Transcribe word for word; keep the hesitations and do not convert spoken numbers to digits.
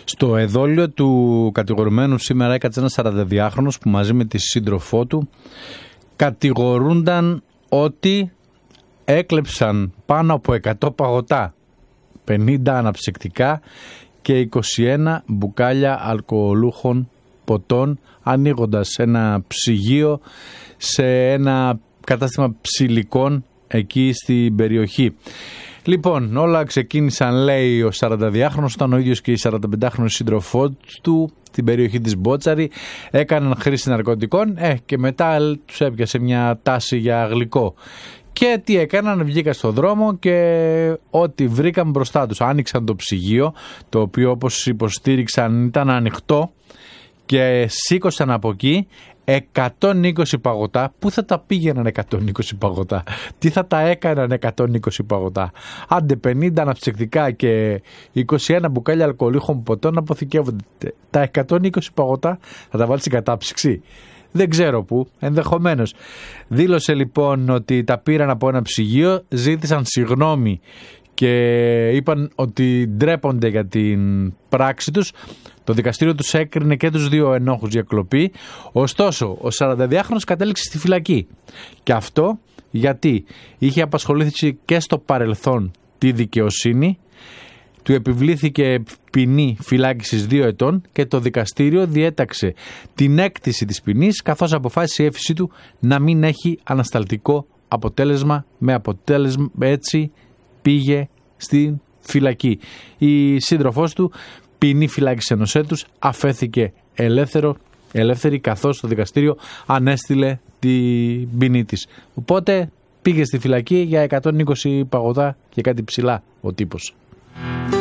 Στο εδόλιο του κατηγορουμένου σήμερα έκατσε ένας σαρανταδυάχρονος που μαζί με τη σύντροφό του κατηγορούνταν ότι έκλεψαν πάνω από εκατό παγωτά, πενήντα αναψυκτικά και είκοσι ένα μπουκάλια αλκοολούχων ποτών, ανοίγοντας ένα ψυγείο σε ένα κατάστημα ψηλικών εκεί στην περιοχή. Λοιπόν, όλα ξεκίνησαν, λέει ο σαρανταδυάχρονος, όταν ο ίδιος και η σαρανταπεντάχρονος σύντροφό του την περιοχή της Μπότσαρη έκαναν χρήση ναρκωτικών ε, και μετά τους έπιασε μια τάση για γλυκό. Και τι έκαναν, βγήκαν στον δρόμο και ό,τι βρήκαν μπροστά τους. Άνοιξαν το ψυγείο, το οποίο όπως υποστήριξαν ήταν ανοιχτό, και σήκωσαν από εκεί εκατόν είκοσι παγωτά. Πού θα τα πήγαιναν εκατόν είκοσι παγωτά? Τι θα τα έκαναν εκατόν είκοσι παγωτά? Άντε πενήντα αναψυκτικά και είκοσι ένα μπουκάλια αλκοολούχων ποτών να αποθηκεύονται. Τα εκατόν είκοσι παγωτά θα τα βάλεις στην κατάψυξη? Δεν ξέρω πού, ενδεχομένως. Δήλωσε λοιπόν ότι τα πήραν από ένα ψυγείο, ζήτησαν συγγνώμη και είπαν ότι ντρέπονται για την πράξη τους. Το δικαστήριο τους έκρινε και τους δύο ενόχους για κλοπή. Ωστόσο, ο σαρανταδυάχρονος κατέληξε στη φυλακή. Και αυτό γιατί είχε απασχολήσει και στο παρελθόν τη δικαιοσύνη. Του επιβλήθηκε ποινή φυλάκισης δύο ετών και το δικαστήριο διέταξε την έκτηση της ποινής, καθώς αποφάσισε η έφεσή του να μην έχει ανασταλτικό αποτέλεσμα, με αποτέλεσμα έτσι πήγε στην φυλακή. Η σύντροφός του, ποινή φυλάκισης ενός έτους, αφέθηκε ελεύθερο, ελεύθερη, καθώς το δικαστήριο ανέστηλε την ποινή της. Οπότε πήγε στη φυλακή για εκατόν είκοσι παγωτά και κάτι ψηλά ο τύπος.